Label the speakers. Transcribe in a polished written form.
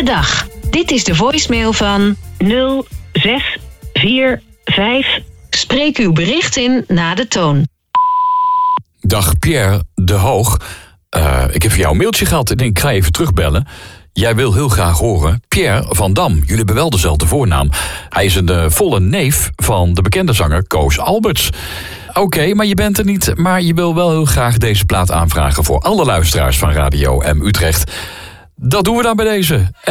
Speaker 1: Goedendag. Dit is de voicemail van 0645. Spreek uw bericht in na de toon.
Speaker 2: Dag Pierre de Hoog. Ik heb voor jou een mailtje gehad. Ik denk, ik ga even terugbellen. Jij wil heel graag horen Pierre van Dam. Jullie hebben wel dezelfde voornaam. Hij is een volle neef van de bekende zanger Koos Alberts. Oké, maar je bent er niet. Maar je wil wel heel graag deze plaat aanvragen voor alle luisteraars van Radio M Utrecht. Dat doen we dan bij deze.